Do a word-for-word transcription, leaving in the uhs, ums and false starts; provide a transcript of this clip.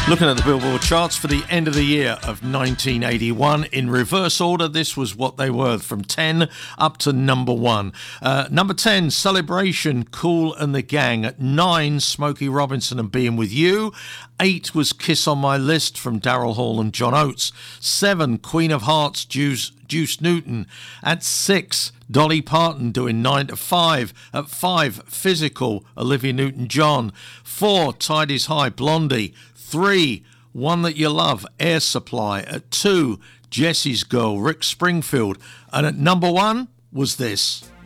Looking at the Billboard charts for the end of the year of nineteen eighty-one, in reverse order, this was what they were from ten up to number one. Uh, number ten, Celebration, Kool and the Gang. At nine, Smokey Robinson and Being With You. Eight was Kiss on My List from Daryl Hall and John Oates. Seven, Queen of Hearts, Juice, Juice Newton. At six, Dolly Parton doing nine to five. At five, Physical, Olivia Newton-John. Four, Tide is High, Blondie. Three, One That You Love, Air Supply. At two, Jesse's Girl, Rick Springfield. And at number one was this.